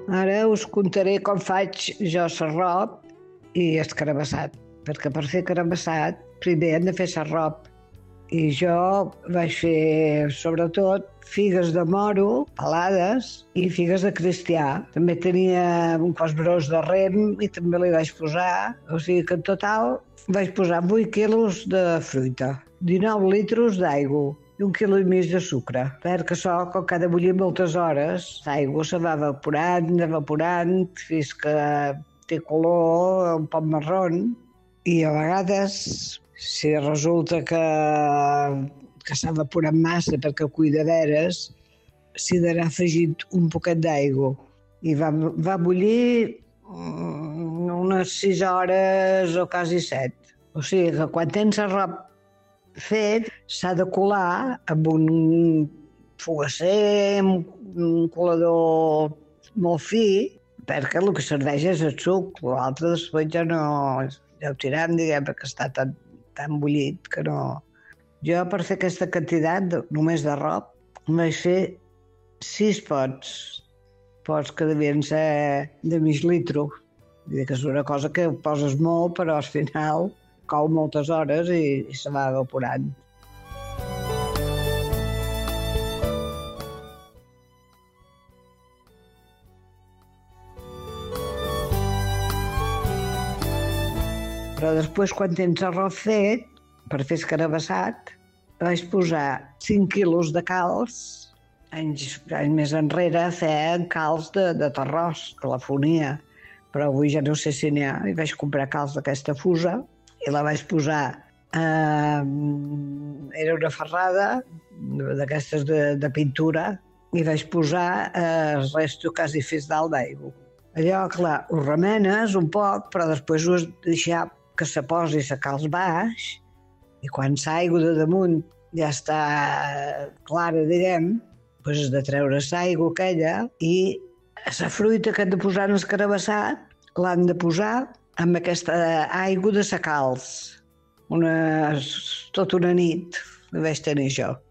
Ara us contaré com faig jo sarrop i escarabassat, perquè per fer carabassat primer hem de fer sarrop. I jo vaig fer, sobretot, figues de moro, pelades, i figues de cristià. També tenia un cos brós de rem i també li vaig posar. O sigui que en total vaig posar 8 quilos de fruita, 19 litros d'aigua i 1,5 quilos de sucre. Perquè això, com que ha de bullir moltes hores, l'aigua se va evaporant, fins que té color un poc marrón. I a vegades, si resulta que s'ha evaporat massa perquè cuida de veres, s'hi ha d'anar afegint un poquet d'aigua. I va bullir unes 6 hores o quasi 7. O sigui que quan tens arrop fet, s'ha de colar amb un fogasser, un colador molt fi, perquè el que serveix és el suc. L'altre després ja ho tirem, diguem, perquè està tan bullit que no. Jo, per fer aquesta quantitat, només d'arrop, vaig fer 6 pots que devien ser de mig litro. Vull dir que és una cosa que poses molt, però al final cou moltes hores i se va evaporant. Però després, quan tens arròs fet, per fer escarabassat, vaig posar 5 quilos de calç. Anys més enrere feien calç de terròs, que la fonia, però avui ja no sé si n'hi ha. I vaig comprar calç d'aquesta fusa i la vaig posar. Era una ferrada d'aquestes de pintura i vaig posar el resto quasi fins dalt d'aigua. Allò, clar, ho remenes un poc, però després ho has de deixar que se posi a calç baix i quan l'aigua de damunt ja està clara, diguem, doncs has de treure l'aigua aquella i la fruita que hem de posar en escarabassat l'han de posar amb aquesta aigua de la calç. Tota una nit la vaig tenir jo.